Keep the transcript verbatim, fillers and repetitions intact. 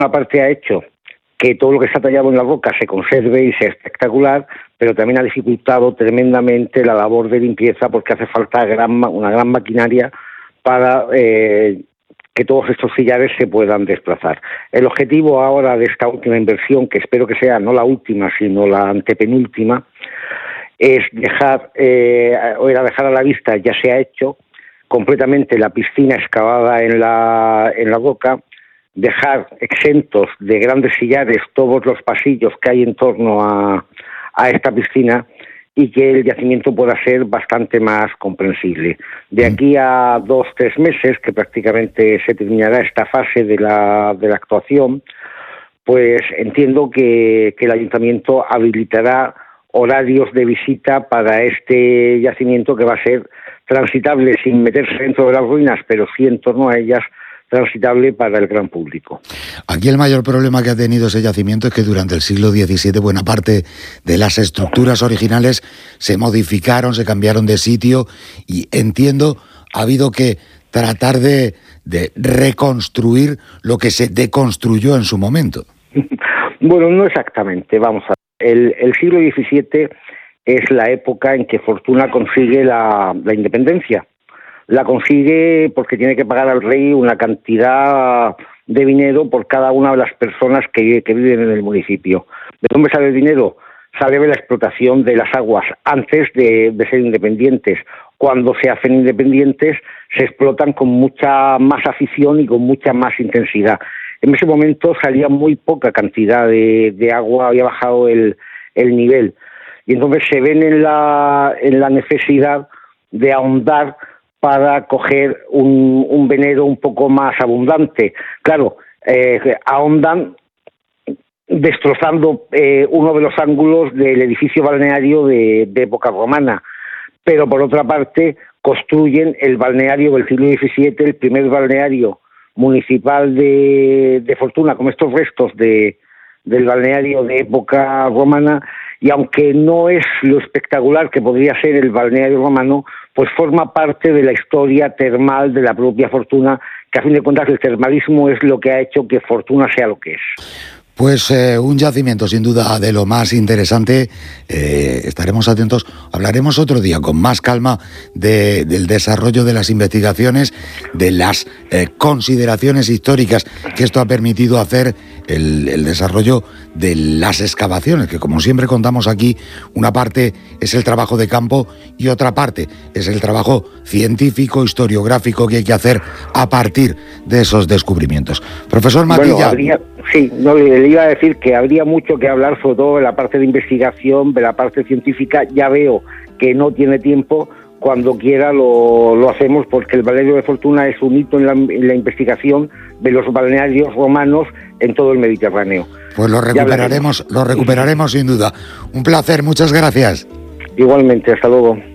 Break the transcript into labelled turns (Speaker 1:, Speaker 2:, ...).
Speaker 1: una parte ha hecho que todo lo que está tallado en la roca se conserve y sea espectacular, pero también ha dificultado tremendamente la labor de limpieza porque hace falta gran, una gran maquinaria para eh, que todos estos sillares se puedan desplazar. El objetivo ahora de esta última inversión, que espero que sea no la última, sino la antepenúltima, es dejar, eh, o era dejar a la vista, ya se ha hecho, completamente la piscina excavada en la, en la roca, dejar exentos de grandes sillares todos los pasillos que hay en torno a, a esta piscina y que el yacimiento pueda ser bastante más comprensible. De aquí a dos, tres meses, que prácticamente se terminará esta fase de la, de la actuación, pues entiendo que, que el ayuntamiento habilitará horarios de visita para este yacimiento que va a ser transitable sin meterse dentro de las ruinas, pero sí en torno a ellas, transitable para el gran público.
Speaker 2: Aquí el mayor problema que ha tenido ese yacimiento es que durante el siglo diecisiete buena parte de las estructuras originales se modificaron, se cambiaron de sitio y entiendo ha habido que tratar de, de reconstruir lo que se deconstruyó en su momento.
Speaker 1: Bueno, no exactamente, vamos a ver. El, el siglo diecisiete es la época en que Fortuna consigue la, la independencia. La consigue porque tiene que pagar al rey una cantidad de dinero por cada una de las personas que, que viven en el municipio. ¿De dónde sale el dinero? Sale de la explotación de las aguas antes de, de ser independientes. Cuando se hacen independientes se explotan con mucha más afición y con mucha más intensidad. En ese momento salía muy poca cantidad de, de agua, había bajado el, el nivel. Y entonces se ven en la, en la necesidad de ahondar para coger un, un venero un poco más abundante. Claro, eh, ahondan destrozando eh, uno de los ángulos del edificio balneario de, de época romana, pero por otra parte construyen el balneario del siglo diecisiete, el primer balneario municipal de, de Fortuna, con estos restos de, del balneario de época romana, y aunque no es lo espectacular que podría ser el balneario romano, pues forma parte de la historia termal de la propia Fortuna, que a fin de cuentas el termalismo es lo que ha hecho que Fortuna sea lo que es.
Speaker 2: Pues eh, un yacimiento sin duda de lo más interesante. Eh, estaremos atentos, hablaremos otro día con más calma de, del desarrollo de las investigaciones, de las eh, consideraciones históricas que esto ha permitido hacer, el, el desarrollo de las excavaciones, que como siempre contamos aquí, una parte es el trabajo de campo y otra parte es el trabajo científico, historiográfico que hay que hacer a partir de esos descubrimientos. Profesor Matilla.
Speaker 1: Bueno, habría, sí, no, le iba a decir que habría mucho que hablar, sobre todo de la parte de investigación, de la parte científica. Ya veo que no tiene tiempo. Cuando quiera lo, lo hacemos, porque el balneario de Fortuna es un hito en la, en la investigación de los balnearios romanos en todo el Mediterráneo.
Speaker 2: Pues lo recuperaremos, lo recuperaremos sin duda. Un placer, muchas gracias.
Speaker 1: Igualmente, hasta luego.